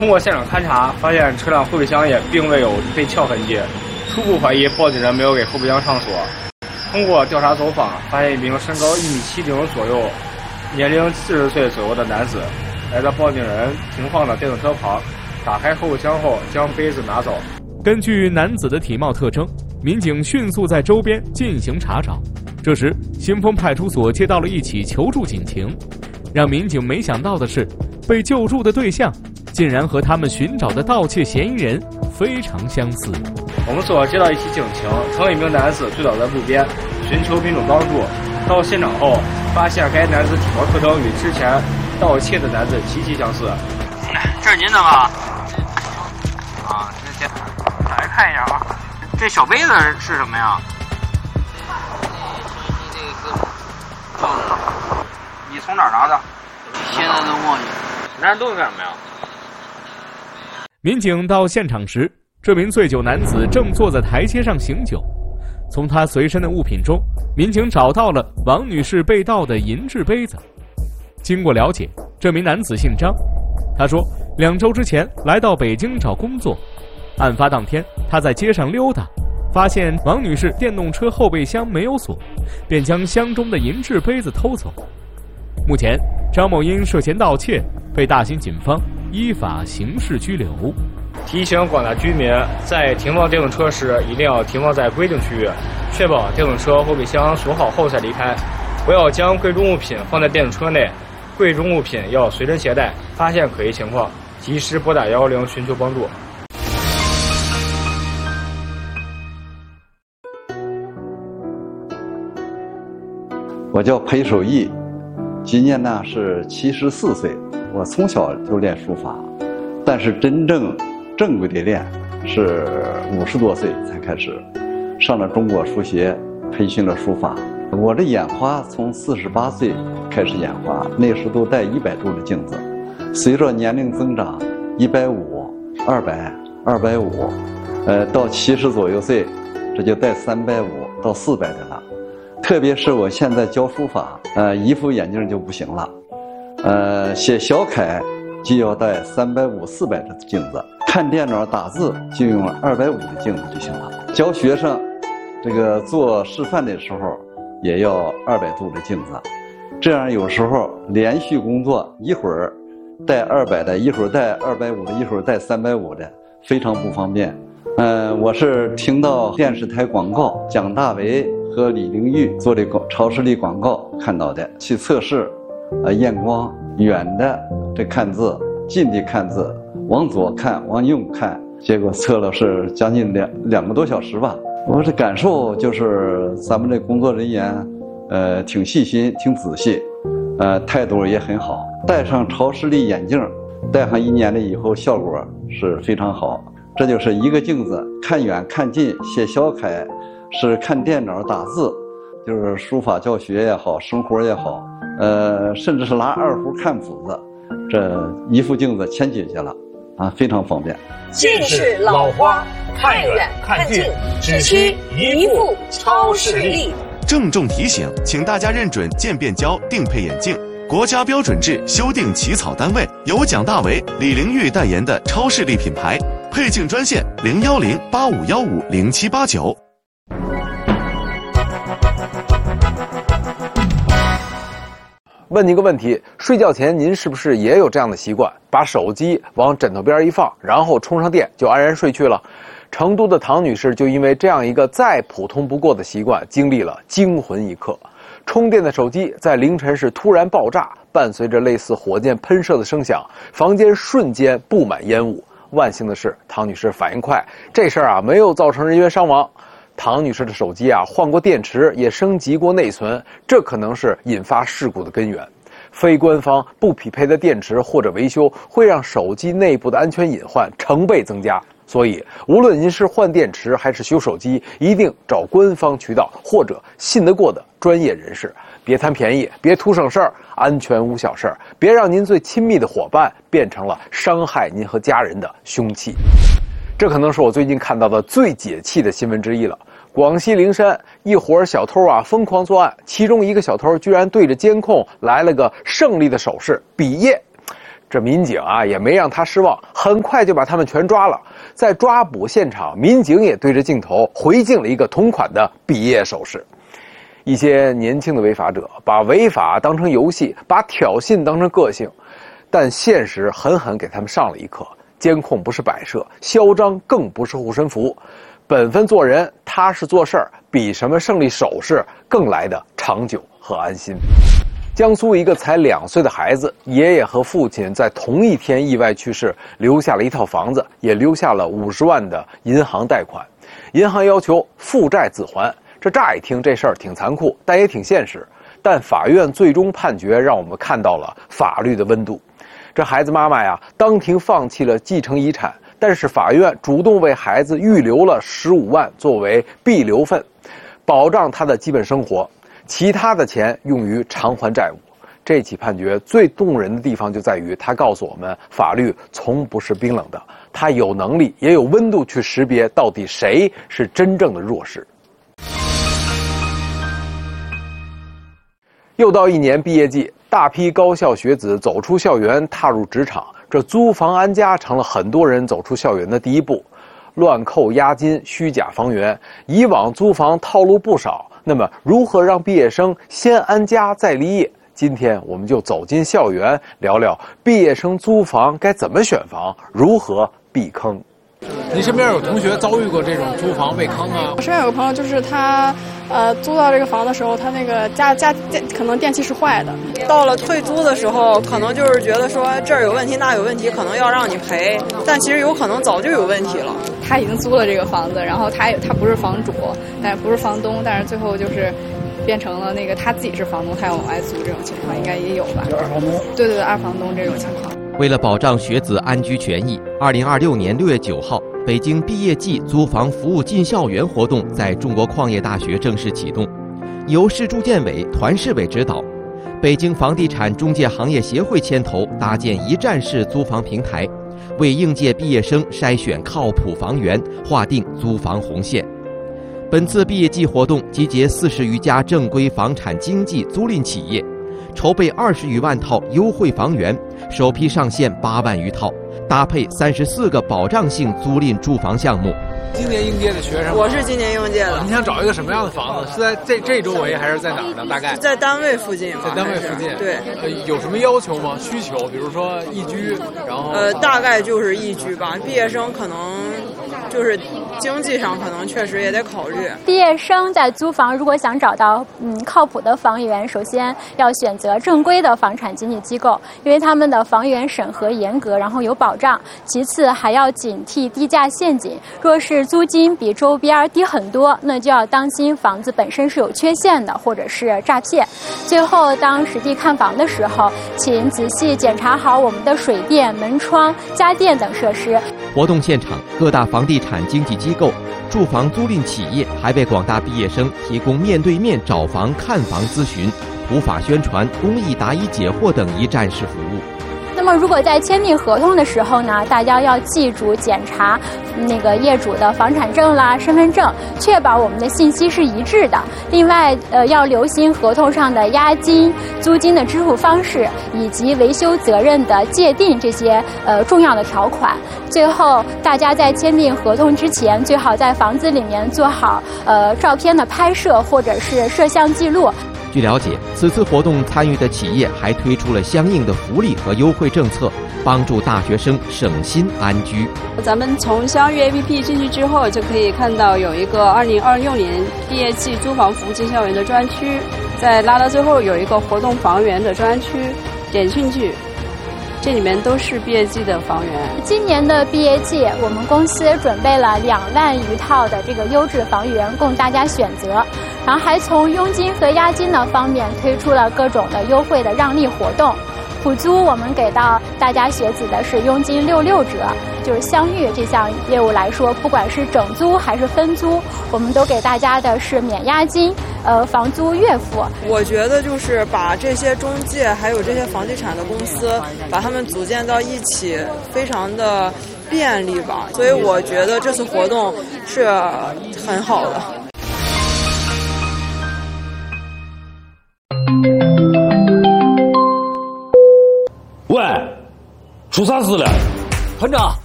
通过现场勘查，发现车辆后备箱也并未有被撬痕迹，初步怀疑报警人没有给后备箱上锁。通过调查走访，发现一名身高1.70米左右、年龄40岁左右的男子，来到报警人停放的电动车旁，打开后备箱后将杯子拿走。 根据男子的体貌特征，民警迅速在周边进行查找。这时，新丰派出所接到了一起求助警情。让民警没想到的是，被救助的对象竟然和他们寻找的盗窃嫌疑人非常相似。 我们所接到一起警情，称一名男子醉倒在路边，寻求民众帮助。到现场后，发现该男子体貌特征与之前盗窃的男子极其相似。 这是您的吧？啊，先打开看一下啊。这小杯子是什么呀？你从哪儿拿的？ 现在都忘记了。 拿着东西干什么呀？ 民警到现场时，这名醉酒男子正坐在台阶上醒酒。从他随身的物品中，民警找到了王女士被盗的银质杯子。经过了解，这名男子姓张，他说2周之前来到北京找工作，案发当天他在街上溜达，发现王女士电动车后备箱没有锁，便将箱中的银质杯子偷走。目前，张某因涉嫌盗窃被大兴警方依法刑事拘留。 提醒广大居民，在停放电动车时，一定要停放在规定区域，确保电动车后备箱锁好后才离开，不要将贵重物品放在电动车内。贵重物品要随身携带，发现可疑情况，及时拨打110寻求帮助。 我叫裴守义，今年呢是74岁。我从小就练书法，但是真正正规的练是50多岁才开始，上了中国书协，培训了书法。我这眼花从48岁开始眼花，那时都戴100度的镜子，随着年龄增长，150、200、250，到70左右岁，这就戴350到400的了。特别是我现在教书法，一副眼镜就不行了，写小楷就要戴350、400的镜子，看电脑打字就用250的镜子就行了。教学生，这个做示范的时候也要200度的镜子，这样有时候连续工作，一会儿戴200的，一会儿戴250的，一会儿戴350的，非常不方便。我是听到电视台广告，蒋大为和李玲玉做的超视力广告看到的，去测试，验光，远的这看字，近的看字，往左看，往右看，结果测了是将近两个多小时吧。我这感受就是咱们这工作人员，挺细心，挺仔细，态度也很好。戴上超视力眼镜，戴上1年了以后，效果是非常好。这就是一个镜子，看远看近，写小楷，是看电脑打字，就是书法教学也好，生活也好，甚至是拿二胡看谱子，这一副镜子全解决了，非常方便。 近视老花，看远看近，只需一副超视力。 郑重提醒，请大家认准渐变焦定配眼镜，国家标准制修订起草单位，由蒋大为、李玲玉代言的超视力品牌。配镜专线010-8515-0789。 问您个问题，睡觉前您是不是也有这样的习惯，把手机往枕头边一放，然后充上电就安然睡去了？成都的唐女士就因为这样一个再普通不过的习惯，经历了惊魂一刻。充电的手机在凌晨时突然爆炸，伴随着类似火箭喷射的声响，房间瞬间布满烟雾。万幸的是，唐女士反应快，这事儿没有造成人员伤亡。唐女士的手机换过电池，也升级过内存，这可能是引发事故的根源。非官方不匹配的电池或者维修，会让手机内部的安全隐患成倍增加。所以，无论您是换电池还是修手机，一定找官方渠道或者信得过的专业人士。别贪便宜，别图省事儿，安全无小事儿，别让您最亲密的伙伴变成了伤害您和家人的凶器。这可能是我最近看到的最解气的新闻之一了。广西灵山一伙小偷疯狂作案，其中一个小偷居然对着监控来了个胜利的手势比耶。 这民警啊也没让他失望，很快就把他们全抓了。在抓捕现场，民警也对着镜头回敬了一个同款的毕业手势。一些年轻的违法者把违法当成游戏，把挑衅当成个性，但现实狠狠给他们上了一课。监控不是摆设，嚣张更不是护身符，本分做人，踏实做事儿，比什么胜利手势更来的长久和安心。江苏一个才2岁的孩子，爷爷和父亲在同一天意外去世，留下了一套房子，也留下了50万的银行贷款。银行要求负债自还，这乍一听这事儿挺残酷，但也挺现实。但法院最终判决让我们看到了法律的温度。这孩子妈妈呀，当庭放弃了继承遗产，但是法院主动为孩子预留了15万作为必留份，保障他的基本生活。其他的钱用于偿还债务。这起判决最动人的地方就在于，它告诉我们，法律从不是冰冷的，它有能力也有温度去识别到底谁是真正的弱势。又到1年毕业季，大批高校学子走出校园，踏入职场，这租房安家成了很多人走出校园的第一步。乱扣押金、虚假房源，以往租房套路不少。那么，如何让毕业生先安家再立业？今天我们就走进校园，聊聊毕业生租房该怎么选房，如何避坑。 你身边有同学遭遇过这种租房被坑吗？ 我身边有个朋友，就是他，租到这个房的时候，他那个家可能电器是坏的。 到了退租的时候，可能就是觉得说这儿有问题那有问题，可能要让你赔，但其实有可能早就有问题了。 他已经租了这个房子，然后他不是房主，但不是房东，但是最后就是变成了那个他自己是房东，他要往外租，这种情况应该也有吧？二房东。对，二房东这种情况。 为了保障学子安居权益，2026年6月9号，北京毕业季租房服务进校园活动在中国矿业大学正式启动，由市住建委、团市委指导，北京房地产中介行业协会牵头搭建一站式租房平台，为应届毕业生筛选靠谱房源，划定租房红线。本次毕业季活动集结40余家正规房产经纪租赁企业，筹备20余万套优惠房源，首批上线8万余套，搭配34个保障性租赁住房项目。 今年应届的学生， 我是今年应届的。 你想找一个什么样的房子？是在这周围还是在哪儿呢？大概在单位附近。 在单位附近。 对。 有什么要求吗？需求，比如说一居，然后大概就是一居吧。毕业生可能就是经济上可能确实也得考虑。 毕业生在租房如果想找到靠谱的房源，首先要选择正规的房产经纪机构，因为他们的房源审核严格，然后有保障。其次还要警惕低价陷阱，若是租金比周边低很多，那就要当心房子本身是有缺陷的，或者是诈骗。最后当实地看房的时候，请仔细检查好我们的水电、门窗、家电等设施。 活动现场，各大房地产经纪机构、住房租赁企业还为广大毕业生提供面对面找房、看房咨询、普法宣传、公益答疑解惑等一站式服务。 那么如果在签订合同的时候呢，大家要记住检查那个业主的房产证啦、身份证，确保我们的信息是一致的。另外要留心合同上的押金、租金的支付方式以及维修责任的界定这些重要的条款。最后大家在签订合同之前，最好在房子里面做好照片的拍摄或者是摄像记录。 据了解，此次活动参与的企业还推出了相应的福利和优惠政策，帮助大学生省心安居。 咱们从相遇 APP 进去之后，就可以看到有一个2026年毕业季租房服务进校园的专区，在拉到最后有一个活动房源的专区，点进去，这里面都是毕业季的房源。 今年的毕业季，我们公司准备了2万余套的这个优质房源供大家选择，然后还从佣金和押金的方面推出了各种的优惠的让利活动。普租我们给到大家学子的是佣金66折，就是相遇这项业务来说，不管是整租还是分租，我们都给大家的是免押金，房租月付。 我觉得就是把这些中介还有这些房地产的公司，把他们组建到一起，非常的便利吧。所以我觉得这次活动是很好的。 喂， 出啥事了？团长，